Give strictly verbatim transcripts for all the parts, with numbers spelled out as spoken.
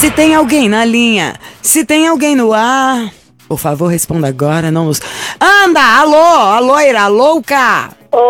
Se tem alguém na linha, se tem alguém no ar, por favor, responda agora, não nos... Anda, alô, a loira, louca.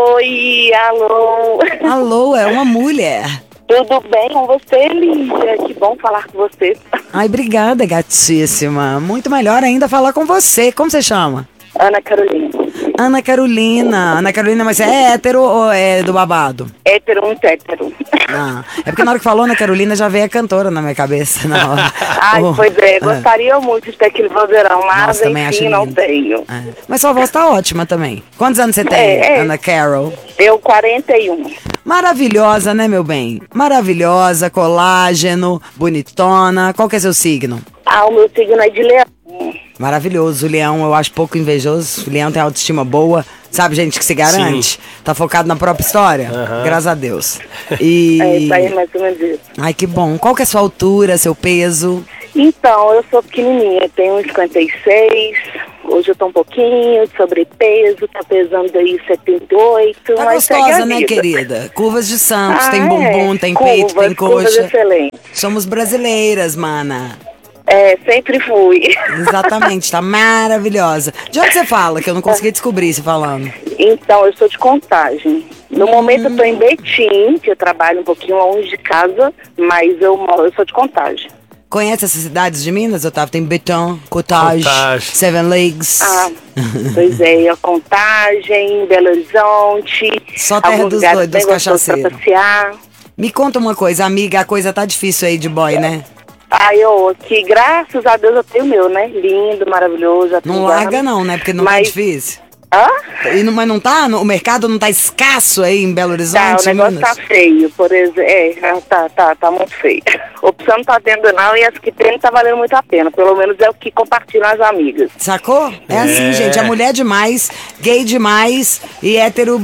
Oi, alô. Alô, é uma mulher. Tudo bem com você, Lígia? Que bom falar com você. Ai, obrigada, gatíssima. Muito melhor ainda falar com você. Como você chama? Ana Carolina. Ana Carolina. Ana Carolina, mas você é hétero ou é do babado? Hétero, muito hétero. Ah, é porque na hora que falou Ana Carolina já veio a cantora na minha cabeça. Na hora. Ai, Oh, pois é, é. gostaria muito de ter aquele vozeirão, mas Nossa, também acho enfim, não lindo. tenho. É. Mas sua voz tá ótima também. Quantos anos você tem, É, é. Ana Carol? Eu, quarenta e um. Maravilhosa, né, meu bem? Maravilhosa, colágeno, bonitona. Qual que é seu signo? Ah, o meu signo é de leão. Maravilhoso. O leão eu acho pouco invejoso. O leão tem autoestima boa. Sabe, gente que se garante? Sim. Tá focado na própria história? Aham. Graças a Deus. E... É isso aí, mais ou menos isso. Ai, que bom. Qual que é a sua altura, seu peso? Então, eu sou pequenininha, tenho uns cinquenta e seis. Hoje eu tô um pouquinho de sobrepeso, tá pesando aí setenta e oito. Tá mas segue gostosa, a né, vida. querida? Curvas de Santos, Ah, tem bumbum, é. tem Curvas, peito, tem curvas coxa. excelentes. Somos brasileiras, mana. É, sempre fui. Exatamente, tá maravilhosa. De onde você fala, que eu não consegui descobrir você falando? Então, eu sou de Contagem. No momento eu tô em Betim, que eu trabalho um pouquinho longe de casa, mas eu moro, eu sou de Contagem. Conhece essas cidades de Minas, Otávio? Tem Beton, Cottage, Cottage. Seven Lakes. Ah, pois é, a Contagem, Belo Horizonte. Só terra alguns dos lugares doidos, bem dos gostosos pra cachaceiros. passear. Me conta uma coisa, amiga, a coisa tá difícil aí de boy, né? Ai, eu aqui, graças a Deus eu tenho o meu, né? Lindo, maravilhoso. Não atuando. larga não, né? Porque não tá Mas- difícil. Hã? E não- mas não tá? O mercado não tá escasso aí em Belo Tá, Horizonte, o negócio Minas? tá feio, por exemplo. É, tá, tá, tá muito feio. Opção não tá tendo não, e as que tem não tá valendo muito a pena. Pelo menos é o que compartilham as amigas. Sacou? É, assim, gente. A mulher demais, gay demais e hétero...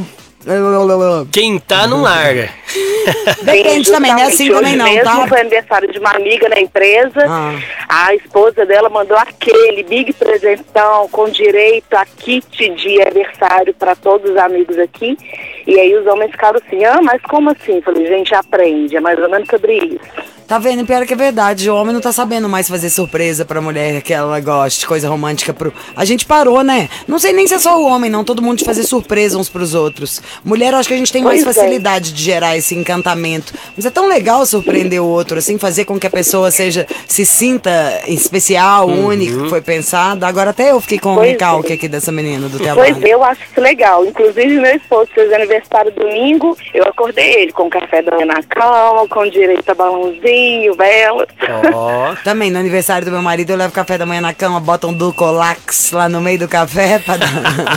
Quem tá não larga. Depende Sim, também, não é justamente. assim Hoje também não, mesmo tá? foi aniversário de uma amiga na empresa. Ah. A esposa dela mandou aquele big presentão com direito a kit de aniversário para todos os amigos aqui. E aí os homens ficaram assim, ah, mas como assim? Falei, gente, aprende, é mais ou menos sobre isso. Tá vendo? Pior que é verdade. O homem não tá sabendo mais fazer surpresa pra mulher que ela goste, coisa romântica pro... A gente parou, né? Não sei nem se é só o homem, não. Todo mundo de fazer surpresa uns pros outros. Mulher, eu acho que a gente tem mais Pois é. facilidade de gerar esse encantamento. Mas é tão legal surpreender o outro, assim, fazer com que a pessoa seja... Se sinta especial, único, que foi pensado. Agora até eu fiquei com um Pois recalque é. aqui dessa menina do trabalho. Pois é, eu acho isso legal. Inclusive, meu esposo fez aniversário domingo, eu acordei ele com café da manhã na cama, com direito a balãozinho, vela. Ó. Também, no aniversário do meu marido, eu levo café da manhã na cama, boto um Ducolax lá no meio do café pra dar...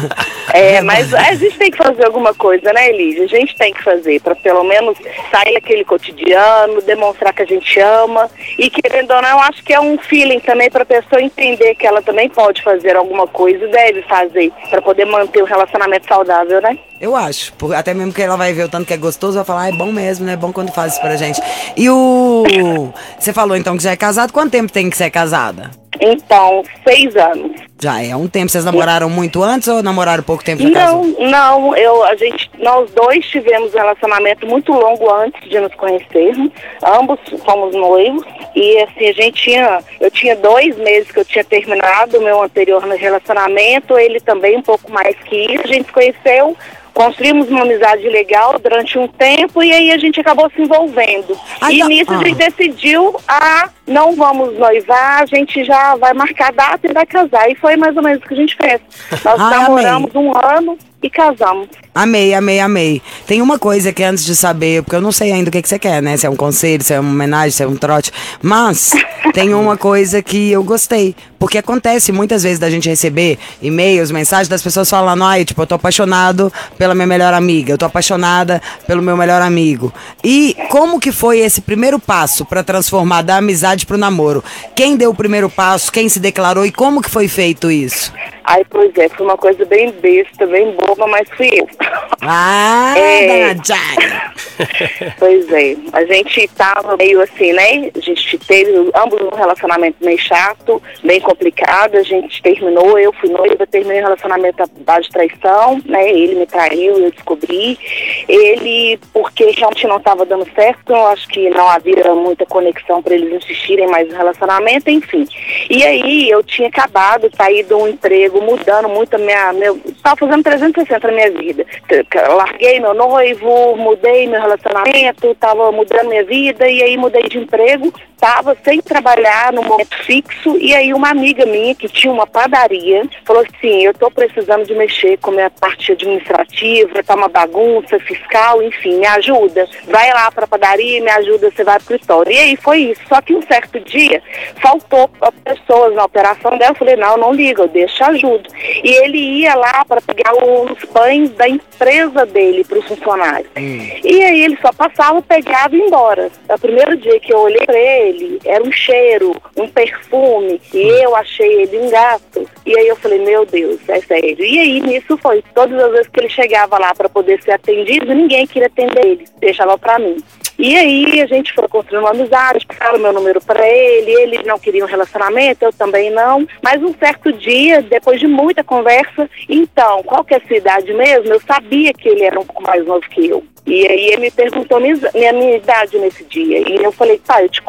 É, mas a gente tem que fazer alguma coisa, né, Elígia? A gente tem que fazer, pra pelo menos sair daquele cotidiano, demonstrar que a gente ama. E querendo ou não, eu acho que é um feeling também pra pessoa entender que ela também pode fazer alguma coisa, deve fazer, pra poder manter o relacionamento saudável, né? Eu acho, por- até mesmo que ela vai ver o tanto que é gostoso, vai falar, ah, é bom mesmo, né? É bom quando faz isso pra gente. E o... Você falou então que já é casado, quanto tempo tem que ser casada? Então, seis anos. Já é um tempo, vocês namoraram muito antes ou namoraram pouco tempo já Não, casou? não, eu, a gente, nós dois tivemos um relacionamento muito longo antes de nos conhecermos, ambos fomos noivos, e assim, a gente tinha, eu tinha dois meses que eu tinha terminado o meu anterior relacionamento, ele também um pouco mais que isso, a gente se conheceu, construímos uma amizade legal durante um tempo e aí a gente acabou se envolvendo. Ah, e então- nisso ah. a gente decidiu, ah, não vamos noivar, a gente já vai marcar a data e vai casar. E foi mais ou menos o que a gente fez. Nós Ai, namoramos um ano e casamos. Amei, amei, amei. Tem uma coisa que antes de saber, porque eu não sei ainda o que, que você quer, né? Se é um conselho, se é uma homenagem, se é um trote. Mas tem uma coisa que eu gostei. Porque acontece muitas vezes da gente receber e-mails, mensagens das pessoas falando, ai, tipo, eu tô apaixonado pela minha melhor amiga, eu tô apaixonada pelo meu melhor amigo. E como que foi esse primeiro passo pra transformar da amizade pro namoro? Quem deu o primeiro passo, quem se declarou e como que foi feito isso? Aí, pois é, foi uma coisa bem besta, bem boba, mas fui eu. Ah, É. dona Jane. Pois é, a gente tava meio assim, né? A gente teve ambos um relacionamento meio chato, bem complicado. A gente terminou, eu fui noiva, terminei o relacionamento à base de traição, né? Ele me traiu, eu descobri. Ele, porque realmente não estava dando certo, eu acho que não havia muita conexão para eles insistirem mais no relacionamento, enfim. E aí eu tinha acabado de sair de um emprego, mudando muito a minha. Meu, estava fazendo trezentos e sessenta na minha vida. Larguei meu noivo, mudei meu relacionamento, estava mudando minha vida, e aí mudei de emprego, estava sem trabalhar no momento fixo, e aí uma amiga minha que tinha uma padaria falou assim: eu estou precisando de mexer com a minha parte administrativa, tá uma bagunça fiscal, enfim, me ajuda, vai lá para a padaria, me ajuda, você vai pro escritório. E aí foi isso, só que um certo dia faltou pessoas na operação dela, eu falei, não, não liga, eu deixo, ajudo. E ele ia lá para pegar os pães da empresa dele para os funcionários. Hum. E aí ele só passava, pegava e ia embora. O primeiro dia que eu olhei para ele, era um cheiro, um perfume, e eu achei ele um gato. E aí eu falei, meu Deus, é sério. E aí nisso foi, todas as vezes que ele chegava lá para poder ser atendido, ninguém queria atender ele, deixava para mim. E aí a gente foi construindo uma amizade, passaram meu número para ele, ele não queria um relacionamento, eu também não. Mas um certo dia, depois de muita conversa, então, qual que é a sua idade mesmo? Eu sabia que ele era um pouco mais novo que eu. E aí ele me perguntou minha, minha, minha idade nesse dia. E eu falei, pai, eu te